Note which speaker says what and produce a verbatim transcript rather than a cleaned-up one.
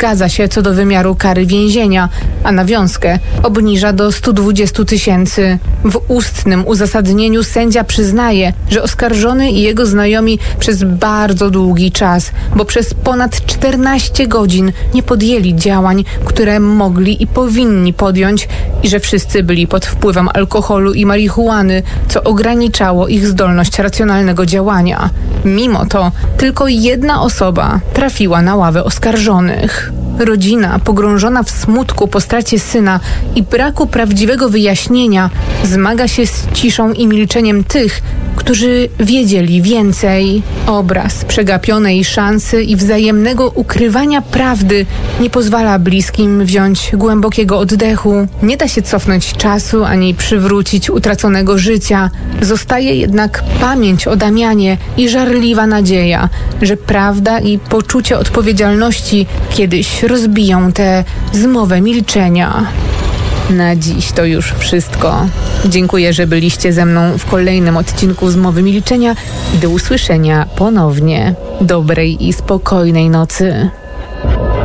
Speaker 1: zgadza się co do wymiaru kary więzienia, a nawiązkę obniża do stu dwudziestu tysięcy. W ustnym uzasadnieniu sędzia przyznaje, że oskarżony i jego znajomi przez bardzo długi czas, bo przez ponad czternaście godzin nie podjęli działań, które mogli i powinni podjąć i że wszyscy byli pod wpływem alkoholu i marihuany, co ograniczało ich zdolność racjonalnego działania. Mimo to tylko jedna osoba trafiła na ławę oskarżonych. Rodzina, pogrążona w smutku po stracie syna i braku prawdziwego wyjaśnienia, zmaga się z ciszą i milczeniem tych, którzy wiedzieli więcej. Obraz przegapionej szansy i wzajemnego ukrywania prawdy nie pozwala bliskim wziąć głębokiego oddechu. Nie da się cofnąć czasu ani przywrócić utraconego życia. Zostaje jednak pamięć o Damianie i żarliwa nadzieja, że prawda i poczucie odpowiedzialności kiedyś rozbiją tę zmowę milczenia. Na dziś to już wszystko. Dziękuję, że byliście ze mną w kolejnym odcinku Zmowy Milczenia i do usłyszenia ponownie. Dobrej i spokojnej nocy.